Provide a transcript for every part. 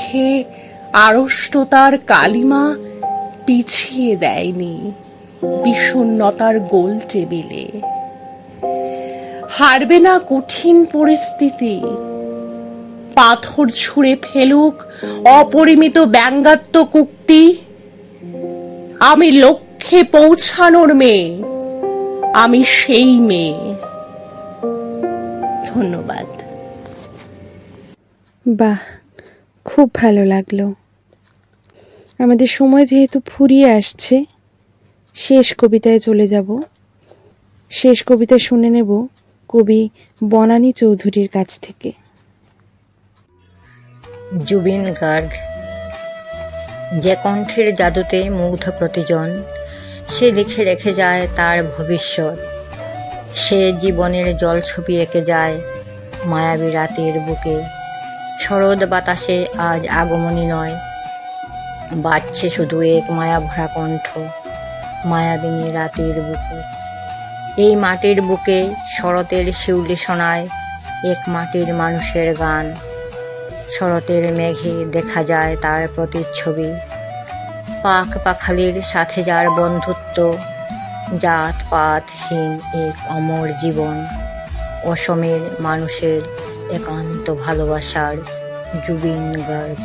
চোখে আড়ষ্টতার কালিমা পিছিয়ে দেয়নি বিষণ্ণতার গোল টেবিলে। হারবে না কঠিন পরিস্থিতি, পাথর ছুঁড়ে ফেলুক অপরিমিত ব্যঙ্গাত্মক উক্তি। আমি লক্ষ্যে পৌঁছানোর মেয়ে, আমি সেই মেয়ে। ধন্যবাদ। বাহ, খুব ভালো লাগলো। আমাদের সময় যেহেতু ফুরিয়ে আসছে, শেষ কবিতায় চলে যাব। শেষ কবিতা শুনে নেব কবি বনানী চৌধুরীর কাছ থেকে। জুবিন গার্গ। যে কণ্ঠের জাদুতে মুগ্ধ প্রতিজন, সে লিখে রেখে যায় তার ভবিষ্যৎ। সে জীবনের জলছবি এঁকে যায় মায়াবী রাতের বুকে। শরৎ বাতাসে আজ আগমনী নয়, বাজছে শুধু এক মায়া ভরা কণ্ঠ মায়াবিনী রাতের বুকে। এই মাটির বুকে শরতের শিউলি শোনায় এক মাটির মানুষের গান। শরতের মেঘে দেখা যায় তার প্রতিচ্ছবি, পাখ পাখালির সাথে যার বন্ধুত্ব। জাত পাতহীন এক অমর জীবন, অসমের মানুষের একান্ত ভালোবাসার জুবিন গার্গ।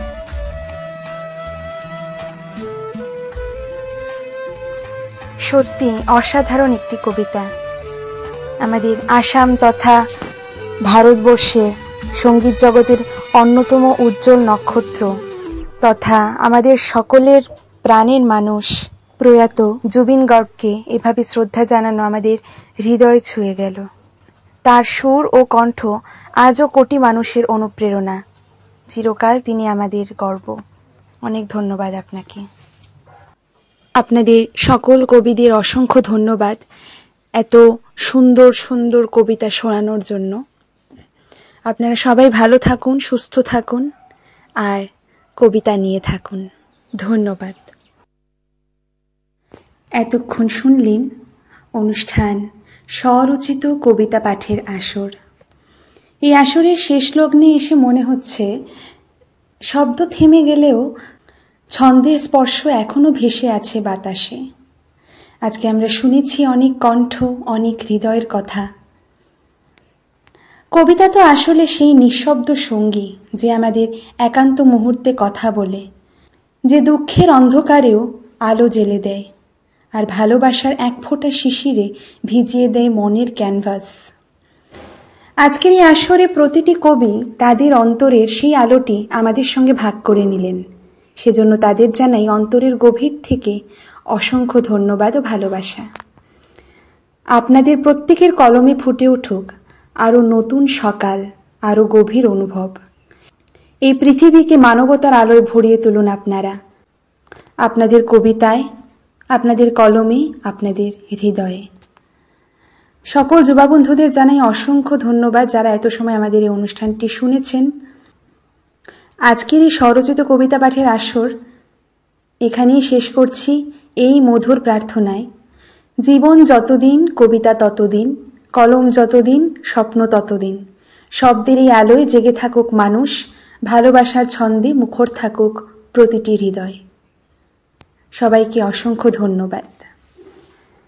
সত্যি অসাধারণ একটি কবিতা। আমাদের আসাম তথা ভারতবর্ষে সঙ্গীত জগতের অন্যতম উজ্জ্বল নক্ষত্র তথা আমাদের সকলের প্রাণের মানুষ প্রয়াত জুবিন গার্গকে এভাবে শ্রদ্ধা জানানো আমাদের হৃদয় ছুঁয়ে গেল। তার সুর ও কণ্ঠ আজও কোটি মানুষের অনুপ্রেরণা। চিরকাল তিনি আমাদের গর্ব। অনেক ধন্যবাদ আপনাকে। আপনাদের সকল কবিদের অসংখ্য ধন্যবাদ এত সুন্দর সুন্দর কবিতা শোনানোর জন্য। আপনারা সবাই ভালো থাকুন, সুস্থ থাকুন আর কবিতা নিয়ে থাকুন। ধন্যবাদ। এতক্ষণ শুনলেন অনুষ্ঠান স্বরচিত কবিতা পাঠের আসর। এই আসরের শেষ লগ্নে এসে মনে হচ্ছে শব্দ থেমে গেলেও ছন্দের স্পর্শ এখনো ভেসে আছে বাতাসে। আজকে আমরা শুনেছি অনেক কণ্ঠ, অনেক হৃদয়ের কথা। কবিতা তো আসলে সেই নিঃশব্দ সঙ্গী যে আমাদের একান্ত মুহূর্তে কথা বলে, যে দুঃখের অন্ধকারেও আলো জ্বেলে দেয় আর ভালোবাসার এক ফোঁটা শিশিরে ভিজিয়ে দেয় মনের ক্যানভাস। আজকের এই আসরে প্রতিটি কবি তাদের অন্তরের সেই আলোটি আমাদের সঙ্গে ভাগ করে নিলেন। সেজন্য তাদের জানাই অন্তরের গভীর থেকে অসংখ্য ধন্যবাদ ও ভালোবাসা। আপনাদের প্রত্যেকের কলমে ফুটে উঠুক আরও নতুন সকাল, আরও গভীর অনুভব। এই পৃথিবীকে মানবতার আলোয় ভরিয়ে তুলুন আপনারা, আপনাদের কবিতায়, আপনাদের কলমে, আপনাদের হৃদয়ে। সকল যুবাবন্ধুদের জানাই অসংখ্য ধন্যবাদ যারা এত সময় আমাদের এই অনুষ্ঠানটি শুনেছেন। আজকের এই স্বরচিত কবিতা পাঠের আসর এখানেই শেষ করছি এই মধুর প্রার্থনায়। জীবন যতদিন, কবিতা ততদিন, কলম যতদিন, স্বপ্ন ততদিন। শব্দের এই আলোয় জেগে থাকুক মানুষ, ভালোবাসার ছন্দে মুখর থাকুক প্রতিটি হৃদয়। সবাইকে অসংখ্য ধন্যবাদ।